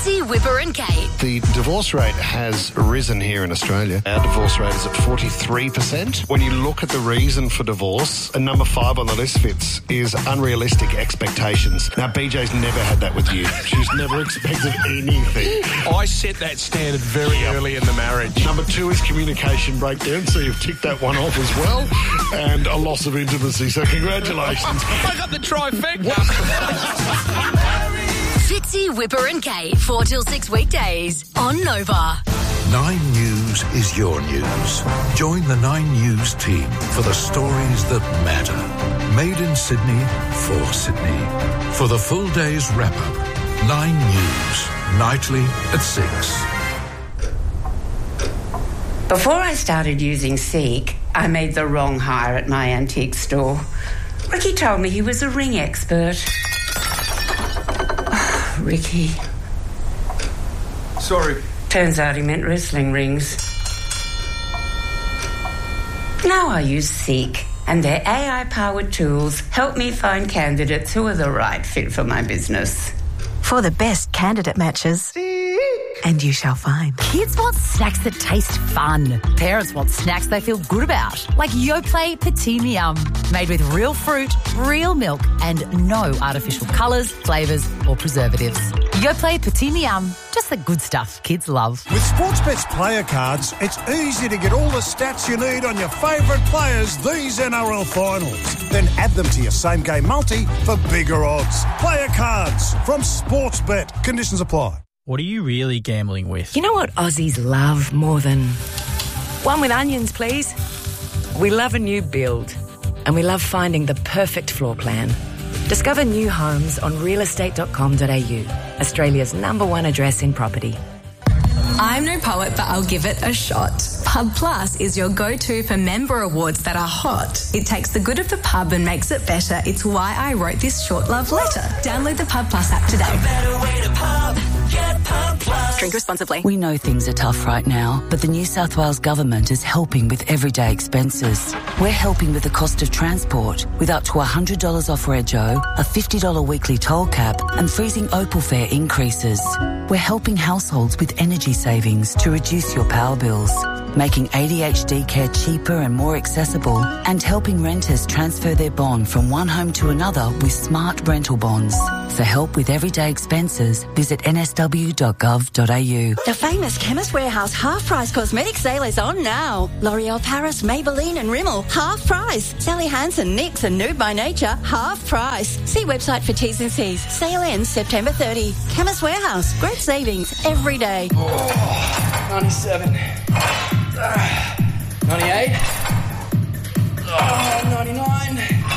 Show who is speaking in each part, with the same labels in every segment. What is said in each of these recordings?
Speaker 1: Fitzy, Whipper and Kate.
Speaker 2: The divorce rate has risen here in Australia. Our divorce rate is at 43%. When you look at the reason for divorce, number 5 on the list, Fitz, is unrealistic expectations. Now, BJ's never had that with you. She's never expected anything.
Speaker 3: I set that standard very early in the marriage.
Speaker 2: Number 2 is communication breakdown, so you've ticked that one off as well. And a loss of intimacy, so congratulations.
Speaker 3: I got the trifecta.
Speaker 1: Fitzy, Whipper and Kate, 4 till 6 weekdays on Nova.
Speaker 4: 9 News is your news. Join the 9 News team for the stories that matter. Made in Sydney, for Sydney. For the full day's wrap-up, 9 News, nightly at 6.
Speaker 5: Before I started using Seek, I made the wrong hire at my antique store. Ricky told me he was a ring expert. Ricky.
Speaker 3: Sorry.
Speaker 5: Turns out he meant wrestling rings. Now I use Seek, and their AI-powered tools help me find candidates who are the right fit for my business.
Speaker 6: For the best candidate matches. And you shall find.
Speaker 7: Kids want snacks that taste fun. Parents want snacks they feel good about. Like Yoplait Petit Yum. Made with real fruit, real milk, and no artificial colours, flavours or preservatives. Yoplait Petit Yum. Just the good stuff kids love.
Speaker 8: With Sportsbet's player cards, it's easy to get all the stats you need on your favourite players these NRL finals. Then add them to your same-game multi for bigger odds. Player cards from Sportsbet. Conditions apply.
Speaker 9: What are you really gambling with?
Speaker 10: You know what Aussies love more than... One with onions, please. We love a new build. And we love finding the perfect floor plan. Discover new homes on realestate.com.au, Australia's #1 address in property.
Speaker 11: I'm no poet, but I'll give it a shot. Pub Plus is your go-to for member awards that are hot. It takes the good of the pub and makes it better. It's why I wrote this short love letter. Download the Pub Plus app today. A better way to pub. Get Pub Plus. Drink responsibly.
Speaker 12: We know things are tough right now, but the New South Wales Government is helping with everyday expenses. We're helping with the cost of transport, with up to $100 off Rego, a $50 weekly toll cap, and freezing Opal fare increases. We're helping households with energy savings to reduce your power bills, making ADHD care cheaper and more accessible, and helping renters transfer their bond from one home to another with smart rental bonds. For help with everyday expenses, visit nsw.gov.au.
Speaker 6: The famous Chemist Warehouse half-price cosmetic sale is on now. L'Oreal Paris, Maybelline and Rimmel, half price. Sally Hansen, NYX and Nude by Nature, half price. See website for T's and C's. Sale ends September 30. Chemist Warehouse, great savings every day.
Speaker 13: 97. 98. 99.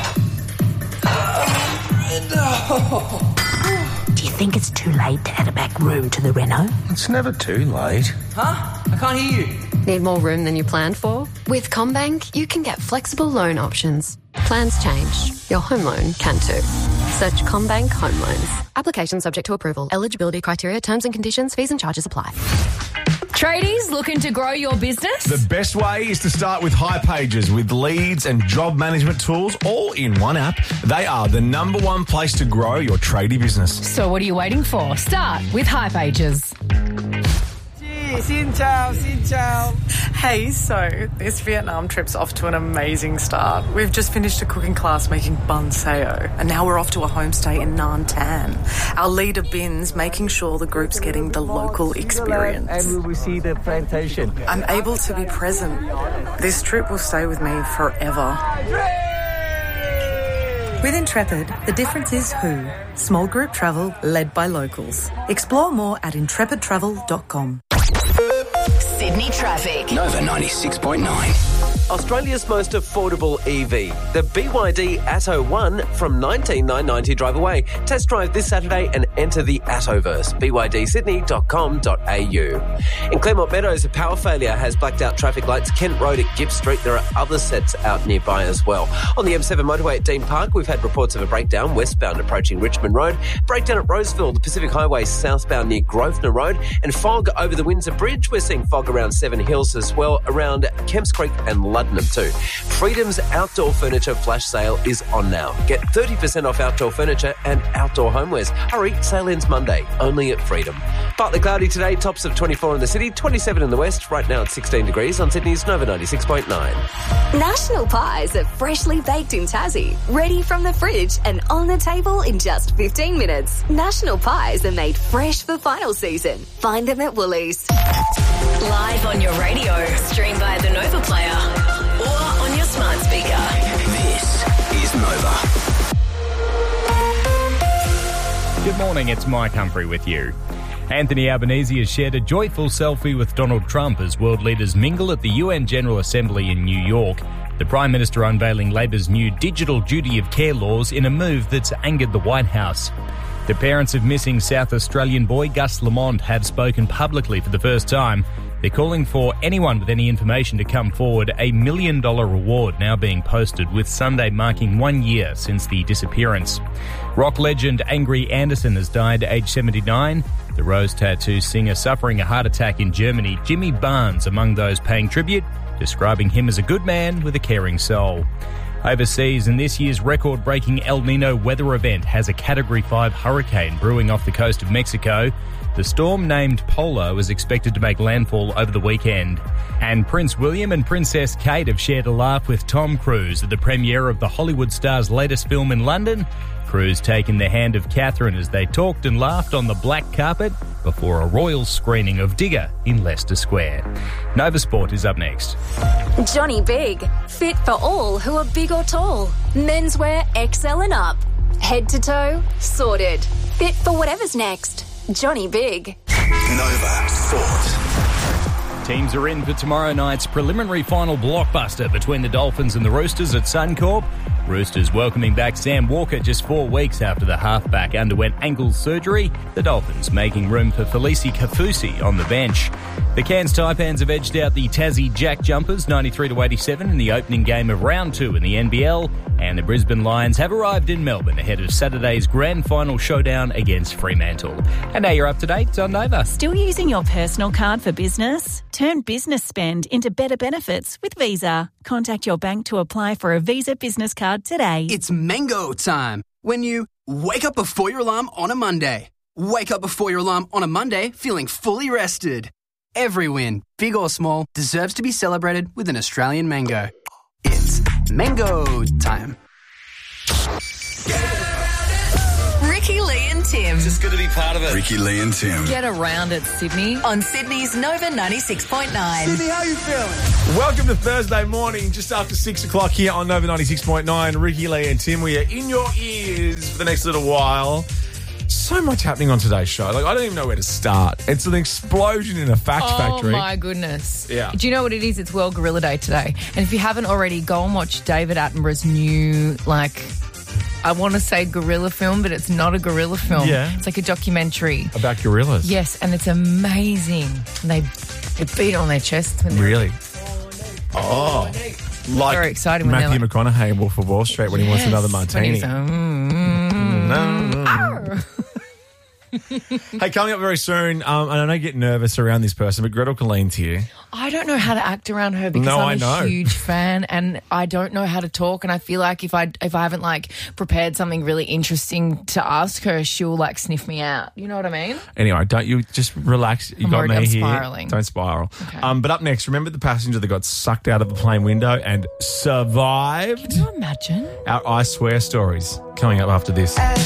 Speaker 6: Do you think it's too late to add a back room to the reno?
Speaker 3: It's never too late.
Speaker 13: Huh? I can't hear you.
Speaker 14: Need more room than you planned for? With CommBank, you can get flexible loan options. Plans change. Your home loan can too. Search CommBank Home Loans. Application subject to approval. Eligibility criteria, terms and conditions, fees and charges apply.
Speaker 15: Tradies looking to grow your business?
Speaker 16: The best way is to start with HighPages, with leads and job management tools all in one app. They are the #1 place to grow your tradie business.
Speaker 15: So what are you waiting for? Start with HighPages.
Speaker 17: Xin chào, xin chào. Hey, so this Vietnam trip's off to an amazing start. We've just finished a cooking class making bun sao, and now we're off to a homestay in Nam Tan. Our leader Bin's making sure the group's getting the local experience.
Speaker 18: And we will see the plantation.
Speaker 17: I'm able to be present. This trip will stay with me forever. With Intrepid, the difference is who. Small group travel led by locals. Explore more at intrepidtravel.com.
Speaker 1: Sydney traffic.
Speaker 19: Nova 96.9.
Speaker 20: Australia's most affordable EV, the BYD Atto 1 from $19,990 drive away. Test drive this Saturday and enter the Attoverse. BYDSydney.com.au. In Claremont Meadows, a power failure has blacked out traffic lights. Kent Road at Gibbs Street. There are other sets out nearby as well. On the M7 motorway at Dean Park, we've had reports of a breakdown westbound approaching Richmond Road. Breakdown at Roseville, the Pacific Highway southbound near Grosvenor Road. And fog over the Windsor Bridge. We're seeing fog around Seven Hills as well, around Kemps Creek and Luddenham too. Freedom's outdoor furniture flash sale is on now. Get 30% off outdoor furniture and outdoor homewares. Hurry, sale ends Monday, only at Freedom. Partly cloudy today, tops of 24 in the city, 27 in the west. Right now it's 16 degrees on Sydney's Nova 96.9.
Speaker 14: National pies are freshly baked in Tassie, ready from the fridge and on the table in just 15 minutes. National pies are made fresh for final season. Find them at Woolies.
Speaker 1: Live on your radio, stream by the Nova Player or on your smart speaker.
Speaker 19: This is Nova.
Speaker 21: Good morning, it's Mike Humphrey with you. Anthony Albanese has shared a joyful selfie with Donald Trump as world leaders mingle at the UN General Assembly in New York. The Prime Minister unveiling Labor's new digital duty of care laws in a move that's angered the White House. The parents of missing South Australian boy Gus Lamont have spoken publicly for the first time. They're calling for anyone with any information to come forward. $1 million reward now being posted, with Sunday marking 1 year since the disappearance. Rock legend Angry Anderson has died at age 79. The Rose Tattoo singer suffering a heart attack in Germany. Jimmy Barnes among those paying tribute, describing him as a good man with a caring soul. Overseas, and this year's record-breaking El Nino weather event has a Category 5 hurricane brewing off the coast of Mexico. The storm, named Polo, is expected to make landfall over the weekend. And Prince William and Princess Kate have shared a laugh with Tom Cruise at the premiere of the Hollywood star's latest film in London. Cruise taking the hand of Catherine as they talked and laughed on the black carpet before a royal screening of Digger in Leicester Square. Nova Sport is up next.
Speaker 14: Johnny Big, fit for all who are big or tall. Menswear XL and up. Head to toe, sorted. Fit for whatever's next. Johnny Big.
Speaker 19: Nova Sport.
Speaker 21: Teams are in for tomorrow night's preliminary final blockbuster between the Dolphins and the Roosters at Suncorp. Roosters welcoming back Sam Walker just 4 weeks after the halfback underwent ankle surgery. The Dolphins making room for Felici Kafusi on the bench. The Cairns Taipans have edged out the Tassie Jack Jumpers 93-87 in the opening game of round 2 in the NBL. And the Brisbane Lions have arrived in Melbourne ahead of Saturday's grand final showdown against Fremantle. And now you're up to date on Nova.
Speaker 22: Still using your personal card for business? Turn business spend into better benefits with Visa. Contact your bank to apply for a Visa business card today.
Speaker 13: It's mango time. When you wake up before your alarm on a Monday. Wake up before your alarm on a Monday feeling fully rested. Every win, big or small, deserves to be celebrated with an Australian mango. It's mango time.
Speaker 1: Ricky, Lee and Tim.
Speaker 19: Just good to be part of it. Ricky, Lee and Tim.
Speaker 15: Get around it, Sydney.
Speaker 1: On Sydney's Nova 96.9.
Speaker 13: Sydney, how you feeling?
Speaker 16: Welcome to Thursday morning, just after 6 o'clock here on Nova 96.9. Ricky, Lee and Tim, we are in your ears for the next little while. So much happening on today's show. Like, I don't even know where to start. It's an explosion in a fact factory.
Speaker 15: Oh, my goodness.
Speaker 16: Yeah.
Speaker 15: Do you know what it is? It's World Gorilla Day today. And if you haven't already, go and watch David Attenborough's new, I want to say gorilla film, but it's not a gorilla film.
Speaker 16: Yeah.
Speaker 15: It's like a documentary.
Speaker 16: About gorillas?
Speaker 15: Yes, and it's amazing. And they beat on their chest. When
Speaker 16: Really? Oh. Like
Speaker 15: very exciting when
Speaker 16: Matthew
Speaker 15: they're
Speaker 16: McConaughey in Wolf of Wall Street when he wants another martini. Hey, coming up very soon, and I know you get nervous around this person, but Gretel Colleen's here.
Speaker 15: I don't know how to act around her because I'm a huge fan and I don't know how to talk, and I feel like if I haven't prepared something really interesting to ask her, she'll sniff me out. You know what I mean?
Speaker 16: Anyway, don't you just relax. You got me here.
Speaker 15: Spiraling.
Speaker 16: Don't spiral.
Speaker 15: Okay.
Speaker 16: But up next, remember the passenger that got sucked out of the plane window and survived?
Speaker 15: Can you imagine?
Speaker 16: Our I Swear stories coming up after this.